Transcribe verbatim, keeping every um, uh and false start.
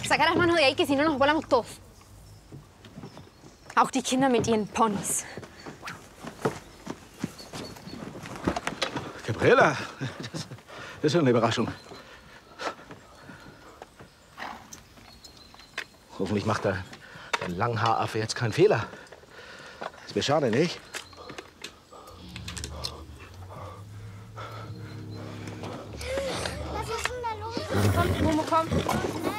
Saca las manos de ahí, que si no nos volamos todos. Auch die Kinder mit ihren Ponys. Gabriela, das, das ist eine Überraschung. Hoffentlich macht der, der Langhaaraffe jetzt keinen Fehler. Das wäre schade, nicht? Was ist denn da los? Komm, Momo, komm.